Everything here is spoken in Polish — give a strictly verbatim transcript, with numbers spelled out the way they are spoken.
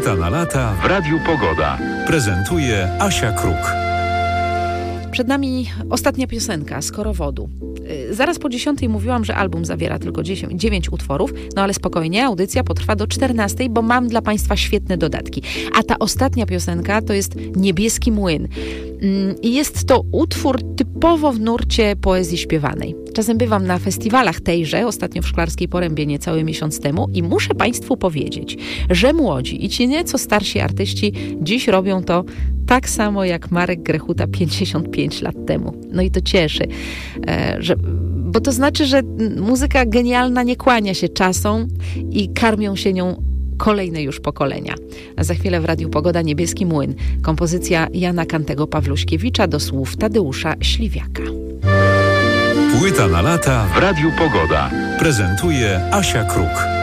Płyta na lata w Radiu Pogoda. Prezentuje Asia Kruk. Przed nami ostatnia piosenka z Korowodu. Zaraz po dziesiątej mówiłam, że album zawiera tylko dziewięć utworów, no ale spokojnie, audycja potrwa do czternastej, bo mam dla Państwa świetne dodatki. A ta ostatnia piosenka to jest Niebieski Młyn. I jest to utwór typowo w nurcie poezji śpiewanej. Czasem bywam na festiwalach tejże, ostatnio w Szklarskiej Porębie niecały miesiąc temu i muszę Państwu powiedzieć, że młodzi i ci nieco starsi artyści dziś robią to tak samo jak Marek Grechuta pięćdziesiąt pięć lat temu. No i to cieszy, że, bo to znaczy, że muzyka genialna nie kłania się czasom i karmią się nią kolejne już pokolenia. A za chwilę w Radiu Pogoda Niebieski Młyn. Kompozycja Jana Kantego Pawluśkiewicza do słów Tadeusza Śliwiaka. Płyta na lata w Radiu Pogoda. Prezentuje Asia Kruk.